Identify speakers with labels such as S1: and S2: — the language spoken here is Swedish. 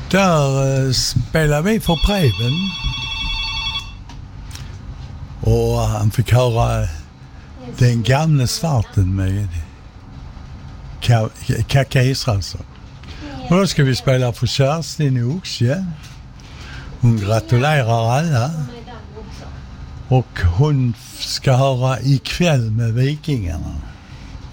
S1: Där spelar vi för Preben. Och han fick höra den gamla svarten med Kaka Israelsson. Och då ska vi spela för Kerstin i Oxie. Hon gratulerar alla. Och hon ska höra ikväll med Vikingarna.